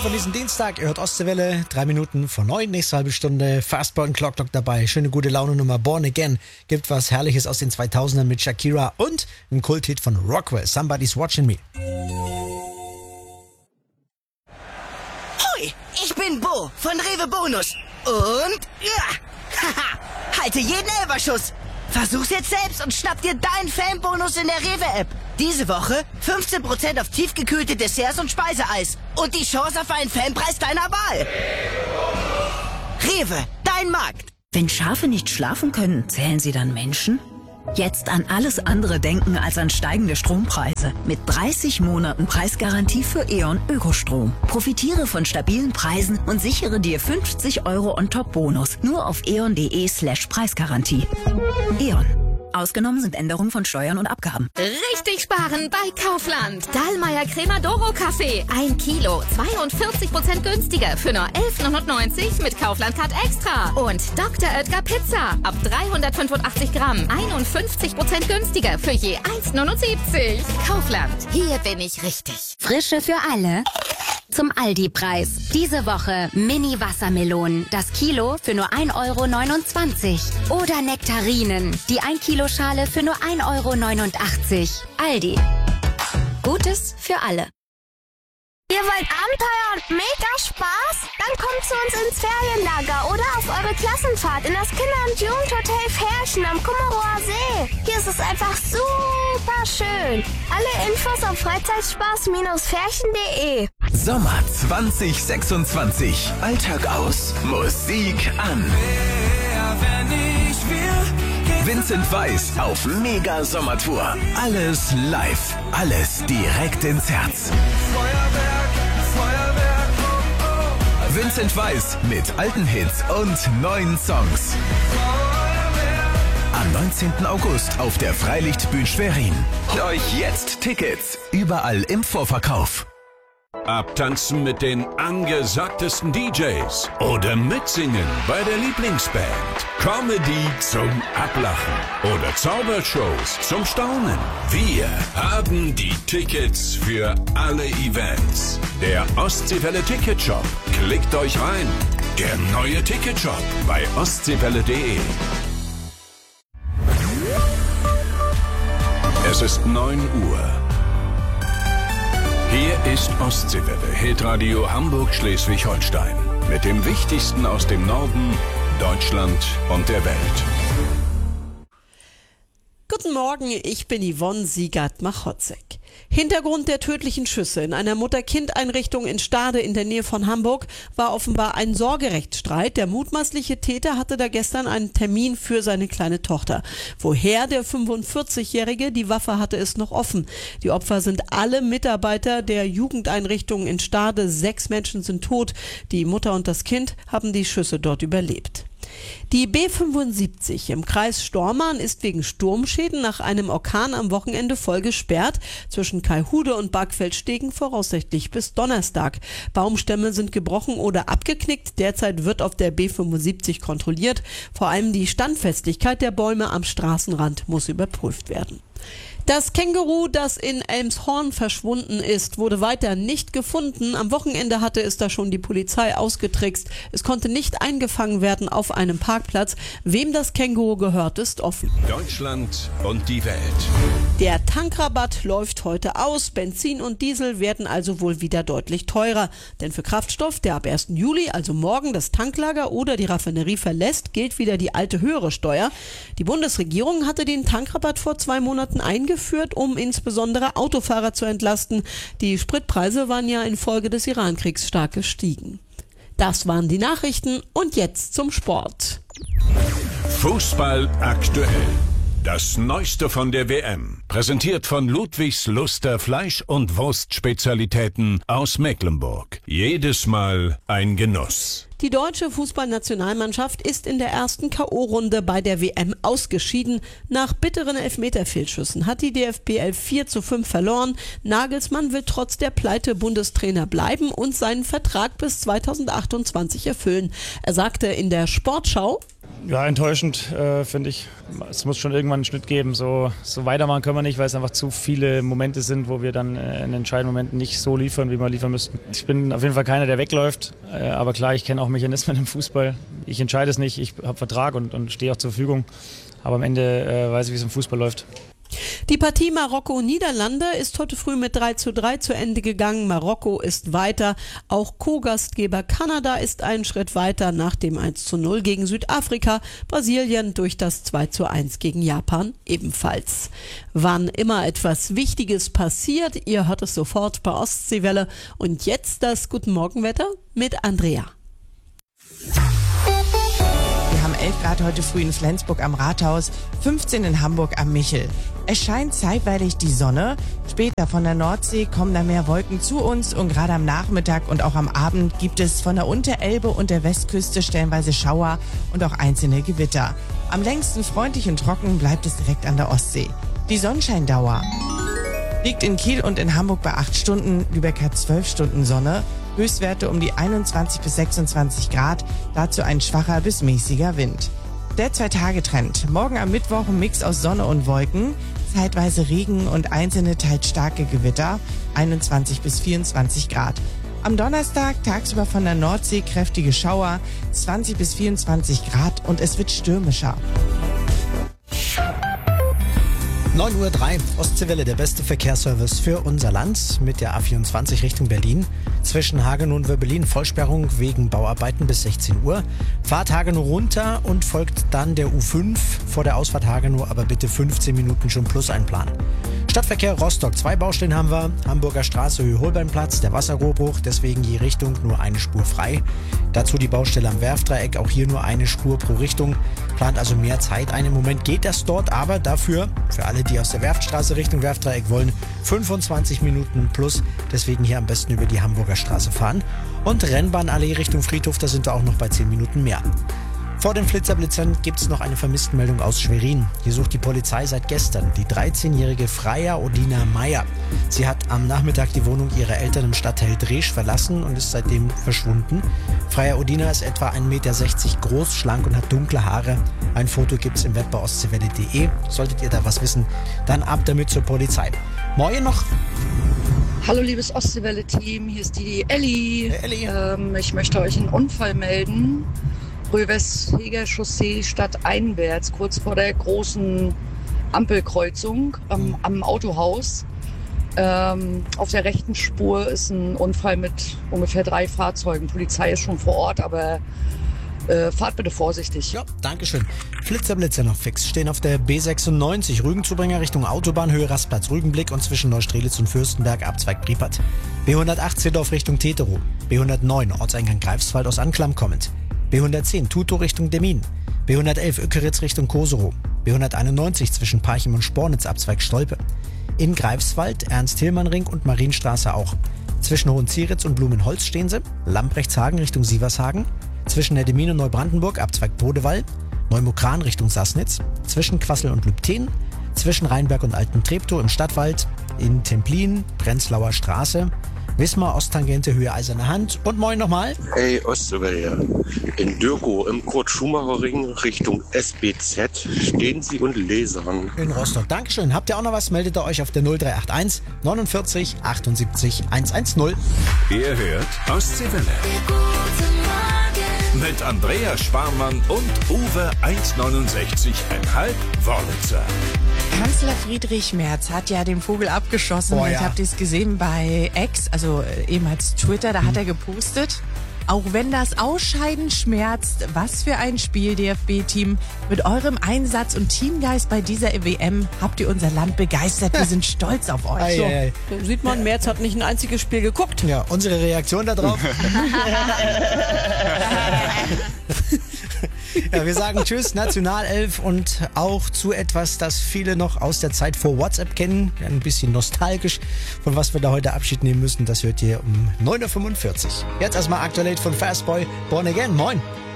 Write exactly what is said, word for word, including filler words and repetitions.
von diesem Dienstag. Ihr hört Ostseewelle, drei Minuten vor neun, nächste halbe Stunde. Fastball und Clock Talk dabei. Schöne gute Laune Nummer Born Again. Gibt was Herrliches aus den zweitausendern mit Shakira und ein Kulthit von Rockwell. Somebody's Watching Me. Hoi, ich bin Bo von Rewe Bonus. Und ja, haha, halte jeden Elferschuss. Versuch's jetzt selbst und schnapp dir deinen Fanbonus in der Rewe-App. Diese Woche fünfzehn Prozent auf tiefgekühlte Desserts und Speiseeis. Und die Chance auf einen Fanpreis deiner Wahl. Rewe, dein Markt. Wenn Schafe nicht schlafen können, zählen sie dann Menschen? Jetzt an alles andere denken als an steigende Strompreise. Mit dreißig Monaten Preisgarantie für E.ON Ökostrom. Profitiere von stabilen Preisen und sichere dir fünfzig Euro on-top-Bonus. Nur auf eon.de slash Preisgarantie. E.ON. Ausgenommen sind Änderungen von Steuern und Abgaben. Richtig sparen bei Kaufland. Dallmayr Crema Doro Kaffee. Ein Kilo. zweiundvierzig Prozent günstiger für nur elf neunundneunzig mit Kaufland Card Extra. Und Doktor Oetker Pizza. Ab dreihundertfünfundachtzig Gramm. einundfünfzig Prozent günstiger für je eins neunundsiebzig. Kaufland. Hier bin ich richtig. Frische für alle. Zum Aldi-Preis. Diese Woche Mini-Wassermelonen. Das Kilo für nur ein Euro neunundzwanzig. Oder Nektarinen. Die ein Kilo Schale für nur ein Euro neunundachtzig. Aldi. Gutes für alle. Ihr wollt Abenteuer und mega Spaß? Dann kommt zu uns ins Ferienlager oder auf eure Klassenfahrt in das Kinder- und Jugendhotel Ferchen am Kummerower See. Hier ist es einfach super schön. Alle Infos auf freizeitspaß Ferchen punkt de. Sommer zwanzig sechsundzwanzig. Alltag aus, Musik an. Vincent Weiss auf Mega Sommertour. Alles live, alles direkt ins Herz. Vincent Weiss mit alten Hits und neuen Songs. Am neunzehnten August auf der Freilichtbühne Schwerin. Holt euch jetzt Tickets. Überall im Vorverkauf. Abtanzen mit den angesagtesten D Js oder mitsingen bei der Lieblingsband. Comedy zum Ablachen oder Zaubershows zum Staunen. Wir haben die Tickets für alle Events. Der Ostseewelle Ticketshop. Klickt euch rein. Der neue Ticketshop bei ostseewelle punkt de. Es ist neun Uhr. Hier ist Ostseewelle, Hitradio Hamburg-Schleswig-Holstein. Mit dem Wichtigsten aus dem Norden, Deutschland und der Welt. Guten Morgen, ich bin Yvonne Siegert-Machotzek. Hintergrund der tödlichen Schüsse in einer Mutter-Kind-Einrichtung in Stade in der Nähe von Hamburg war offenbar ein Sorgerechtsstreit. Der mutmaßliche Täter hatte da gestern einen Termin für seine kleine Tochter. Woher der fünfundvierzigjährige die Waffe hatte, ist noch offen. Die Opfer sind alle Mitarbeiter der Jugendeinrichtung in Stade. Sechs Menschen sind tot. Die Mutter und das Kind haben die Schüsse dort überlebt. Die B fünfundsiebzig im Kreis Stormarn ist wegen Sturmschäden nach einem Orkan am Wochenende voll gesperrt. Zwischen Kaihude und Bargfeldstegen voraussichtlich bis Donnerstag. Baumstämme sind gebrochen oder abgeknickt. Derzeit wird auf der B fünfundsiebzig kontrolliert. Vor allem die Standfestigkeit der Bäume am Straßenrand muss überprüft werden. Das Känguru, das in Elmshorn verschwunden ist, wurde weiter nicht gefunden. Am Wochenende hatte es da schon die Polizei ausgetrickst. Es konnte nicht eingefangen werden auf einem Parkplatz. Wem das Känguru gehört, ist offen. Deutschland und die Welt. Der Tankrabatt läuft heute aus. Benzin und Diesel werden also wohl wieder deutlich teurer. Denn für Kraftstoff, der ab ersten Juli, also morgen, das Tanklager oder die Raffinerie verlässt, gilt wieder die alte höhere Steuer. Die Bundesregierung hatte den Tankrabatt vor zwei Monaten eingeführt. Geführt, um insbesondere Autofahrer zu entlasten. Die Spritpreise waren ja infolge des Irankriegs stark gestiegen. Das waren die Nachrichten und jetzt zum Sport. Fußball aktuell. Das Neueste von der W M. Präsentiert von Ludwigs Luster Fleisch- und Wurstspezialitäten aus Mecklenburg. Jedes Mal ein Genuss. Die deutsche Fußballnationalmannschaft ist in der ersten K O-Runde bei der W M ausgeschieden. Nach bitteren Elfmeterfehlschüssen hat die D F B elf vier zu fünf verloren. Nagelsmann will trotz der Pleite Bundestrainer bleiben und seinen Vertrag bis zweitausendachtundzwanzig erfüllen. Er sagte in der Sportschau: Ja, enttäuschend, äh, finde ich. Es muss schon irgendwann einen Schnitt geben. So, so weitermachen können wir nicht, weil es einfach zu viele Momente sind, wo wir dann äh, in entscheidenden Momenten nicht so liefern, wie wir liefern müssten. Ich bin auf jeden Fall keiner, der wegläuft. Äh, aber klar, ich kenne auch Mechanismen im Fußball. Ich entscheide es nicht. Ich habe Vertrag und, und stehe auch zur Verfügung. Aber am Ende äh, weiß ich, wie es im Fußball läuft. Die Partie Marokko-Niederlande ist heute früh mit drei zu drei zu Ende gegangen. Marokko ist weiter. Auch Co-Gastgeber Kanada ist einen Schritt weiter nach dem eins zu null gegen Südafrika. Brasilien durch das zwei zu eins gegen Japan ebenfalls. Wann immer etwas Wichtiges passiert, ihr hört es sofort bei Ostseewelle. Und jetzt das Guten Morgenwetter mit Andrea. Wir haben elf Grad heute früh in Flensburg am Rathaus, fünfzehn in Hamburg am Michel. Es scheint zeitweilig die Sonne. Später von der Nordsee kommen da mehr Wolken zu uns und gerade am Nachmittag und auch am Abend gibt es von der Unterelbe und der Westküste stellenweise Schauer und auch einzelne Gewitter. Am längsten freundlich und trocken bleibt es direkt an der Ostsee. Die Sonnenscheindauer liegt in Kiel und in Hamburg bei acht Stunden, Lübeck hat zwölf Stunden Sonne. Höchstwerte um die einundzwanzig bis sechsundzwanzig Grad, dazu ein schwacher bis mäßiger Wind. Der Zwei-Tage-Trend. Morgen am Mittwoch ein Mix aus Sonne und Wolken, zeitweise Regen und einzelne teils starke Gewitter, einundzwanzig bis vierundzwanzig Grad. Am Donnerstag tagsüber von der Nordsee kräftige Schauer, zwanzig bis vierundzwanzig Grad und es wird stürmischer. neun Uhr drei, Ostseewelle, der beste Verkehrsservice für unser Land mit der A vierundzwanzig Richtung Berlin. Zwischen Hagenow und Wöbbelin Vollsperrung wegen Bauarbeiten bis sechzehn Uhr. Fahrt Hagenow runter und folgt dann der U fünf vor der Ausfahrt Hagenow, aber bitte fünfzehn Minuten schon plus einplanen. Stadtverkehr Rostock, zwei Baustellen haben wir. Hamburger Straße, Höhe Holbeinplatz, der Wasserrohrbruch, deswegen je Richtung nur eine Spur frei. Dazu die Baustelle am Werftdreieck, auch hier nur eine Spur pro Richtung. Plant also mehr Zeit ein. Im Moment geht das dort, aber dafür, für alle, die aus der Werftstraße Richtung Werftdreieck wollen, fünfundzwanzig Minuten plus. Deswegen hier am besten über die Hamburger Straße fahren. Und Rennbahnallee Richtung Friedhof, da sind wir auch noch bei zehn Minuten mehr. Vor den Flitzerblitzern gibt es noch eine Vermisstenmeldung aus Schwerin. Hier sucht die Polizei seit gestern die dreizehnjährige Freya Odina Meyer. Sie hat am Nachmittag die Wohnung ihrer Eltern im Stadtteil Dresch verlassen und ist seitdem verschwunden. Freya Odina ist etwa ein Meter sechzig groß, schlank und hat dunkle Haare. Ein Foto gibt's im Web bei ostseewelle punkt de. Solltet ihr da was wissen, dann ab damit zur Polizei. Morgen noch. Hallo liebes Ostseewelle-Team, hier ist die Elli. Hey, Elli. Ähm, ich möchte euch einen Unfall melden. Röwes-Heger Chaussee stadteinwärts, kurz vor der großen Ampelkreuzung am, am Autohaus. Ähm, auf der rechten Spur ist ein Unfall mit ungefähr drei Fahrzeugen. Polizei ist schon vor Ort, aber äh, fahrt bitte vorsichtig. Ja, dankeschön. Flitzerblitzer noch fix. Stehen auf der B sechsundneunzig Rügenzubringer Richtung Autobahnhöhe Rastplatz Rügenblick und zwischen Neustrelitz und Fürstenberg Abzweig Priepert. B hundertacht Ziddorf Richtung Teterow. B hundertneun Ortseingang Greifswald aus Anklam kommend. B hundertzehn Tutow Richtung Demmin. B hundertelf Ückeritz Richtung Koserow. B hunderteinundneunzig zwischen Parchim und Spornitz Abzweig Stolpe. In Greifswald Ernst-Hillmann-Ring und Marienstraße auch. Zwischen Hohenzieritz und Blumenholz stehen sie. Lambrechtshagen Richtung Sievershagen. Zwischen der Demmin und Neubrandenburg Abzweig Bodewall. Neumokran Richtung Sassnitz. Zwischen Quassel und Lübten. Zwischen Rheinberg und Alten-Treptow im Stadtwald. In Templin, Prenzlauer Straße. Wismar Osttangente Höhe Eiserne Hand. Und moin nochmal. Hey Ostseewelle, in Dürkow im Kurt-Schumacher-Ring Richtung S B Z stehen Sie und lesen. In Rostock. Dankeschön. Habt ihr auch noch was? Meldet ihr euch auf der null drei acht eins neunundvierzig achtundsiebzig hundertzehn. Ihr hört Ostseewelle. Mit Andrea Sparmann und Uwe eins neunundsechzig Komma fünf Wollitzer. Kanzler Friedrich Merz hat ja den Vogel abgeschossen. Oh, ja. Jetzt habt ihr es gesehen bei X, also ehemals Twitter, da mhm. hat er gepostet. Auch wenn das Ausscheiden schmerzt, was für ein Spiel, D F B-Team. Mit eurem Einsatz und Teamgeist bei dieser W M habt ihr unser Land begeistert. Wir sind stolz auf euch. Ei, so. ei, ei. Da sieht man, Merz hat nicht ein einziges Spiel geguckt. Ja, unsere Reaktion darauf. Ja, wir sagen Tschüss, Nationalelf und auch zu etwas, das viele noch aus der Zeit vor WhatsApp kennen. Ein bisschen nostalgisch, von was wir da heute Abschied nehmen müssen. Das hört ihr um neun Uhr fünfundvierzig. Jetzt erstmal aktuell von Fastboy, Born Again. Moin.